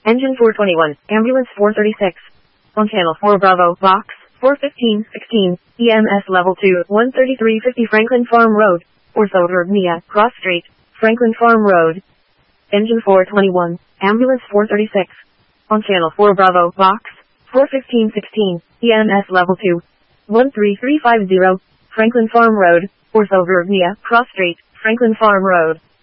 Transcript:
Engine 421, Ambulance 436. On Channel 4 Bravo, Box 41516, EMS Level 2, 13350 Franklin Farm Road, Orthovernia, Cross Street, Franklin Farm Road. Engine 421, Ambulance 436. On Channel 4 Bravo, Box 41516, EMS Level 2, 13350, Franklin Farm Road, Orthovernia, Cross Street, Franklin Farm Road.